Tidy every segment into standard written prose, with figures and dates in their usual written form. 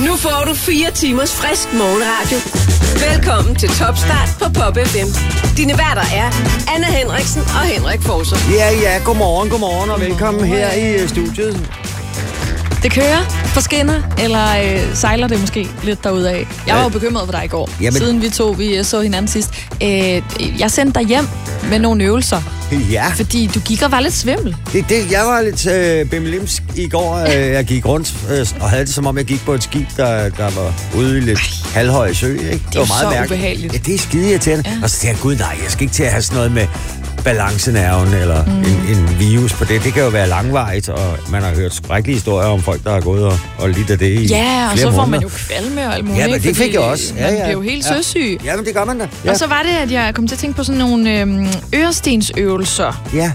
Nu får du 4 timers frisk morgenradio. Velkommen til Topstart på Pop FM. Dine værter er Anna Henriksen og Henrik Forser. Ja, godmorgen og velkommen her i studiet. Det kører på skinner, eller sejler det måske lidt derudad? Jeg var jo bekymret for dig i går, siden vi så hinanden sidst. Jeg sendte dig hjem med nogle øvelser. Ja. Fordi du gik og var lidt svimmel. Jeg var lidt bimmelimsk i går. Jeg gik rundt og havde det, som om jeg gik på et skib, der var ude i lidt halvhøj sø. Ikke? Det var meget så ubehageligt. Ja, det er skide irriterende. Ja. Og så tænkte jeg, gud nej, jeg skal ikke til at have sådan noget med balancenerven eller en virus på det. Det kan jo være langvarigt, og man har hørt skrækkelige historier om folk, der har gået og lidt af det i flere og så får måneder. man jo kvalme og alt muligt. Ja, men det fik jeg også. Man bliver jo helt søsyg. Ja, men det gør man da. Ja. Og så var det, at jeg kom til at tænke på sådan nogle ørestensøvelser. Ja.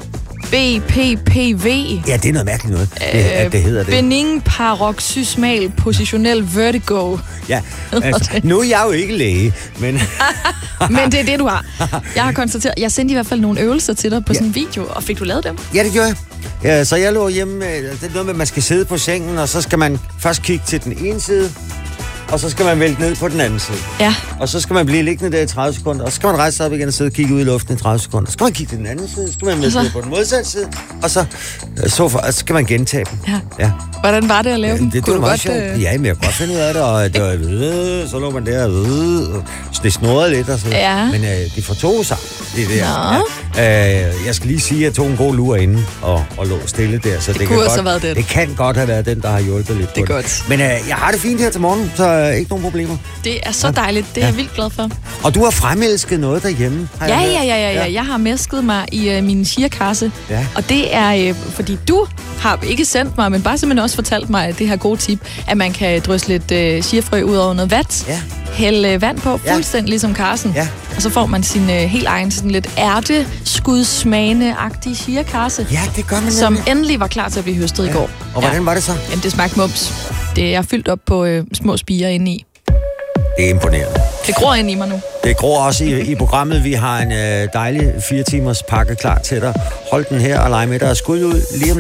BPPV. Ja, det er noget mærkeligt noget, det hedder det. Benign paroxysmal positionel vertigo. Ja, altså, nu er jeg jo ikke læge, men... Men det er det, du har. Jeg har konstateret, jeg sendte i hvert fald nogle øvelser til dig på sådan en video, og fik du lavet dem? Ja, det gjorde jeg. Ja, så jeg lå hjemme, det er noget med, at man skal sidde på sengen, og så skal man først kigge til den ene side, og så skal man vælte ned på den anden side. Ja. Og så skal man blive liggende der i 30 sekunder, og så skal man rejse sig op igen og sidde og kigge ud i luften i 30 sekunder. Så skal man kigge til den anden side, så skal man vælte ned på den modsatte side, og så skal man gentage dem. Ja. Hvordan var det at lave dem? Det var meget sjovt. Ja, men jeg kunne godt finde ud af det, og det var, så lå man der, så det snurrede lidt og så. Ja. Men det fortog sig, det der. Ja. Jeg skal lige sige, at jeg tog en god lur inden og lå stille der, så det kunne have været det. Det kan godt have været den, der har hjulpet lidt. Det er godt. Men jeg har det fint her til morgen, så ikke nogen problemer. Det er så dejligt, det er jeg vildt glad for. Og du har fremelsket noget derhjemme. Ja. Jeg har mæsket mig i min shirakasse, og det er, fordi du har ikke sendt mig, men bare simpelthen også fortalt mig det her gode tip, at man kan drysse lidt shirafrø ud over noget vat, hælde vand på, fuldstændig ligesom karsen, og så får man sin helt egen sådan lidt ærteskudsmagende-agtige shirakasse, ja, det gør man som endelig var klar til at blive høstet i går. Og hvordan var det så? Jamen, det smagte mums. Det er fyldt op på små spirer inde i. Det er imponerende. Det gror ind i mig nu. Det gror også i programmet. Vi har en dejlig 4 timers pakke klar til dig. Hold den her og lege med dig og skud ud lige om